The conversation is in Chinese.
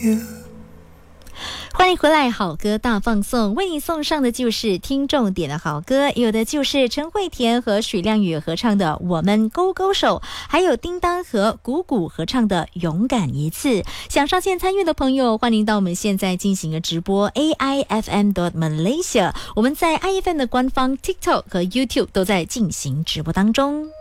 欢迎回来，好歌大放送，为你送上的就是听众点的好歌，有的就是陈慧田和许亮宇合唱的《我们勾勾手》，还有叮当和谷谷合唱的《勇敢一次》。想上线参与的朋友，欢迎到我们现在进行的直播 AIFM.Malaysia， 我们在 IFM 的官方 TikTok 和 YouTube 都在进行直播当中。